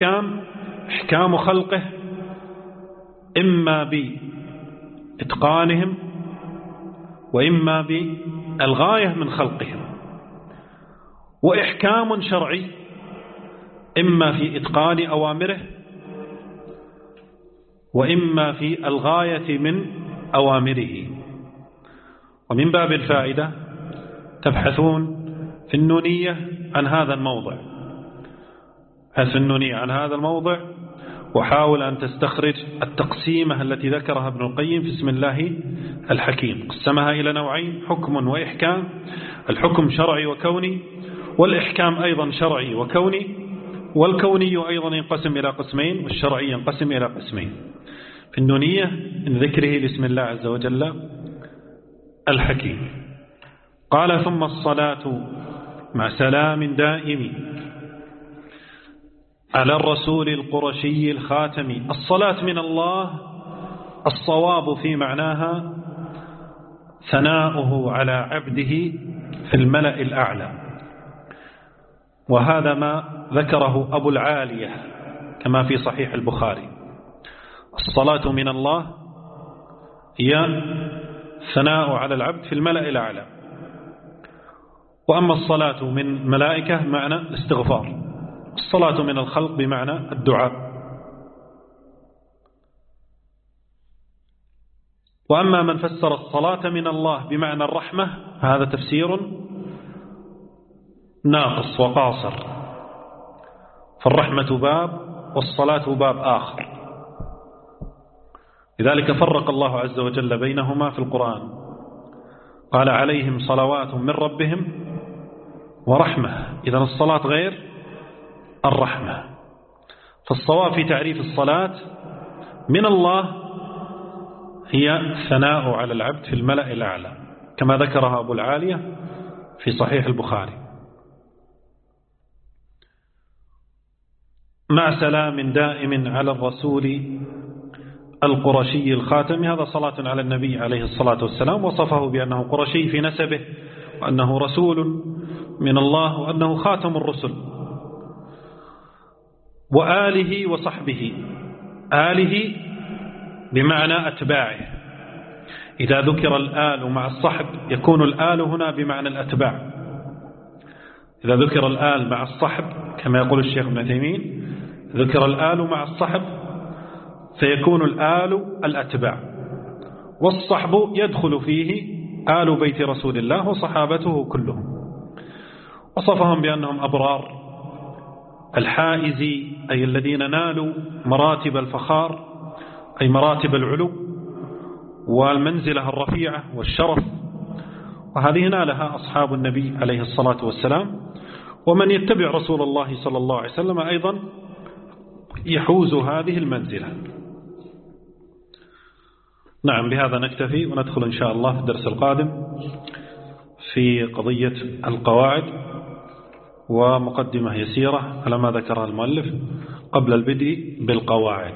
إحكام خلقه إما بإتقانهم وإما بالغاية من خلقهم، وإحكام شرعي إما في إتقان أوامره وإما في الغاية من أوامره. ومن باب الفائدة تبحثون في النونية عن هذا الموضع، وحاول أن تستخرج التقسيمة التي ذكرها ابن القيم في اسم الله الحكيم. قسمها إلى نوعين: حكم وإحكام. الحكم شرعي وكوني، والإحكام أيضا شرعي وكوني، والكوني أيضا ينقسم إلى قسمين، والشرعي ينقسم إلى قسمين. في النونية من ذكره لاسم الله عز وجل الحكيم قال: ثم الصلاة مع سلام دائم على الرسول القرشي الخاتم. الصلاة من الله الصواب في معناها ثناؤه على عبده في الملأ الأعلى، وهذا ما ذكره أبو العالية كما في صحيح البخاري. الصلاة من الله هي ثناء على العبد في الملأ الأعلى، وأما الصلاة من ملائكة معنى الاستغفار، الصلاة من الخلق بمعنى الدعاء. وأما من فسر الصلاة من الله بمعنى الرحمة هذا تفسير ناقص وقاصر، فالرحمة باب والصلاة باب آخر، لذلك فرق الله عز وجل بينهما في القرآن، قال: عليهم صلوات من ربهم ورحمة. إذن الصلاة غير الرحمة. فالصواب في تعريف الصلاة من الله هي الثناء على العبد في الملأ الأعلى كما ذكرها أبو العالية في صحيح البخاري. مع سلام دائم على الرسول القرشي الخاتم، هذا صلاة على النبي عليه الصلاة والسلام، وصفه بأنه قرشي في نسبه، وأنه رسول من الله، وأنه خاتم الرسل. وآله وصحبه، آله بمعنى أتباعه، إذا ذكر الآل مع الصحب يكون الآل هنا بمعنى الأتباع. إذا ذكر الآل مع الصحب كما يقول الشيخ ابن تيمين، ذكر الآل مع الصحب فيكون الآل الأتباع، والصحب يدخل فيه آل بيت رسول الله وصحابته كلهم. وصفهم بأنهم أبرار الحائزي، أي الذين نالوا مراتب الفخار، أي مراتب العلو والمنزلة الرفيعة والشرف، وهذه نالها أصحاب النبي عليه الصلاة والسلام. ومن يتبع رسول الله صلى الله عليه وسلم أيضا يحوز هذه المنزلة. نعم، بهذا نكتفي، وندخل إن شاء الله في الدرس القادم في قضية القواعد، ومقدمة يسيرة على ما ذكرها المؤلف قبل البدء بالقواعد.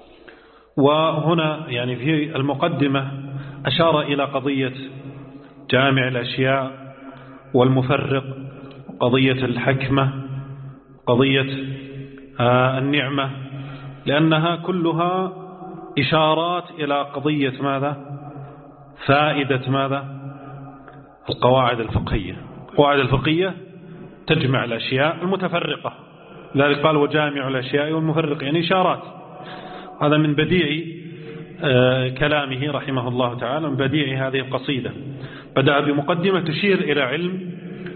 وهنا يعني في المقدمة أشار إلى قضية جامع الأشياء والمفرق، قضية الحكمة، قضية النعمة، لأنها كلها إشارات إلى قضية ماذا؟ فائدة ماذا؟ القواعد الفقهية. القواعد الفقهية تجمع الأشياء المتفرقة، لذلك قال: وجامع الأشياء والمفرق، يعني إشارات. هذا من بديع كلامه رحمه الله تعالى، من بديع هذه القصيدة. بدأ بمقدمة تشير إلى علم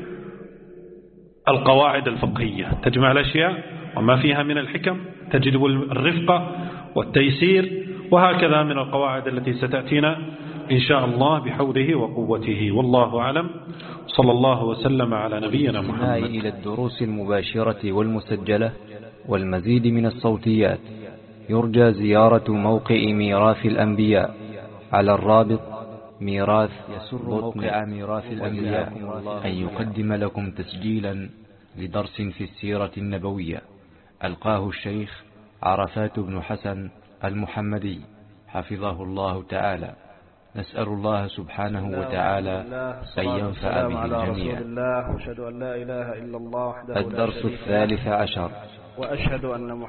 القواعد الفقهية، تجمع الأشياء وما فيها من الحكم، تجلب الرفق والتيسير، وهكذا من القواعد التي ستأتينا إن شاء الله بحوله وقوته. والله أعلم، صلى الله وسلم على نبينا محمد. إلى الدروس المباشرة والمسجلة والمزيد من الصوتيات يرجى زيارة موقع ميراث الأنبياء على الرابط ميراث. يسر موقع ميراث الأنبياء أن يقدم لكم تسجيلا لدرس في السيرة النبوية ألقاه الشيخ عرفات بن حسن المحمدي حفظه الله تعالى. نسأل الله سبحانه وتعالى أن ينفع به الجميع. الدرس 13 وأشهد أن